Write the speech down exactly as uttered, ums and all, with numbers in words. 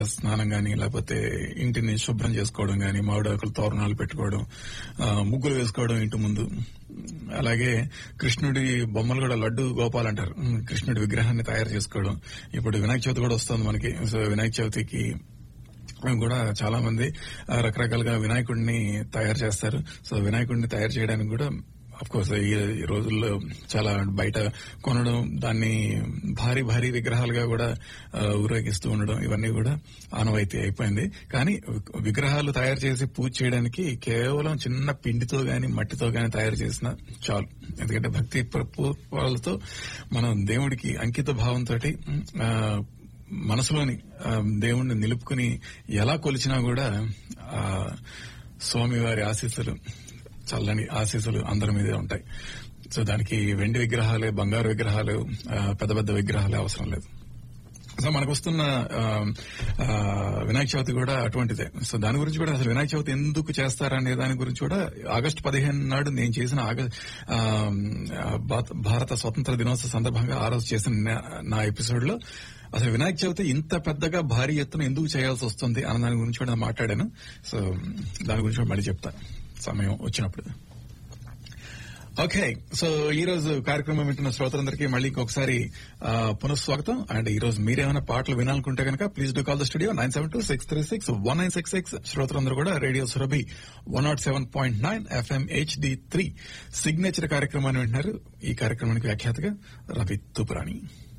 స్నానం గాని లేకపోతే ఇంటిని శుభ్రం చేసుకోవడం గాని, మామిడాకులు తోరణాలు పెట్టుకోవడం, ఆ, ముగ్గులు వేసుకోవడం ఇంటి ముందు. అలాగే కృష్ణుడి బొమ్మలు కూడా లడ్డు గోపాల్ అంటారు, ఉమ్, కృష్ణుడి విగ్రహాన్ని తయారు చేసుకోవడం. ఇప్పుడు వినాయక చవితి కూడా వస్తుంది మనకి. సో వినాయక చవితికి కూడా చాలా మంది ఆ, రకరకాలుగా వినాయకుడిని తయారు చేస్తారు. సో వినాయకుడిని తయారు చేయడానికి కూడా అఫ్ కోర్స్ ఈ ఈ రోజుల్లో చాలా బయట కొనడం, దాన్ని భారీ భారీ విగ్రహాలుగా కూడా ఆ, ఊరేగిస్తూ ఉండడం, ఇవన్నీ కూడా ఆనవాయితీ అయిపోయింది. కానీ విగ్రహాలు తయారు చేసి పూజ చేయడానికి కేవలం చిన్న పిండితో గాని మట్టితో గాని తయారు చేసిన చాలు. ఎందుకంటే భక్తి పూర్వాలతో మనం దేవుడికి అంకిత భావంతో మనసులోని ఆ, దేవుణ్ణి నిలుపుకుని ఎలా కొలిచినా కూడా ఆ స్వామివారి ఆశీస్సులు, చల్లని ఆశీస్సులు అందరి మీదే ఉంటాయి. సో దానికి వెండి విగ్రహాలే, బంగారు విగ్రహాలు, ఆ, పెద్ద పెద్ద విగ్రహాలే అవసరం లేదు. సో మనకు వస్తున్న ఆ, ఆ, వినాయక చవితి కూడా అటువంటిదే. సో దాని గురించి కూడా అసలు వినాయక చవితి ఎందుకు చేస్తారనే దాని గురించి కూడా ఆగస్టు పదిహేను నాడు నేను చేసిన ఆగ- ఆ, భారత- భారత స్వతంత్ర దినోత్సవ సందర్భంగా ఆ రోజు చేసిన నా- నా ఎపిసోడ్ లో అసలు వినాయక చవితి ఇంత పెద్దగా భారీ ఎత్తున ఎందుకు చేయాల్సి వస్తుంది అన్న దాని గురించి కూడా మాట్లాడాను. సో దాని గురించి కూడా మళ్ళీ చెప్తా సమయం వచ్చినప్పుడు. ఓకే, సో ఈ రోజు కార్యక్రమం వింటున్న శ్రోతలందరికీ మళ్ళీ ఇంకొకసారి ఆ, పునఃస్వాగతం. అండ్ ఈ రోజు మీరేమైనా పాటలు వినాలనుకుంటే కనుక please do call the studio nine seven two six three six one nine six six. శ్రోతలందరూ కూడా radio Surabhi one not seven point nine FM HD three signature కార్యక్రమాన్ని వింటున్నారు. ఈ కార్యక్రమానికి వ్యాఖ్యాతగా రవి తుపురాణి.